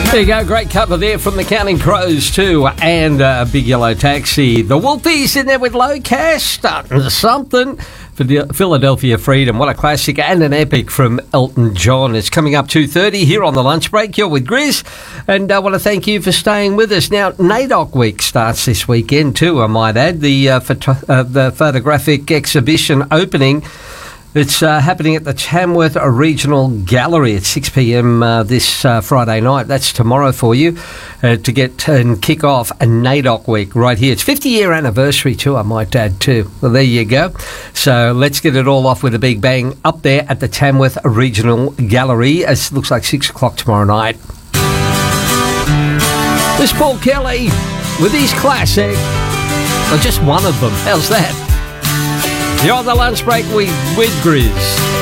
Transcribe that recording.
There you go, great cover there from the Counting Crows too, and Big Yellow Taxi. The Wolfies in there with Low Cash, starting something for Philadelphia Freedom. What a classic and an epic from Elton John. It's coming up 2:30 here on the lunch break. You're with Grizz, and I want to thank you for staying with us. Now, NAIDOC Week starts this weekend too, I might add. The photographic exhibition opening. It's happening at the Tamworth Regional Gallery at 6 p.m. This Friday night. That's tomorrow for you to get and kick off a NAIDOC Week right here. It's 50-year anniversary too, I might add too. Well, there you go. So let's get it all off with a big bang up there at the Tamworth Regional Gallery. It looks like 6 o'clock tomorrow night. This Paul Kelly with his classic. Or just one of them. How's that? You're on the lunch break with Grizz.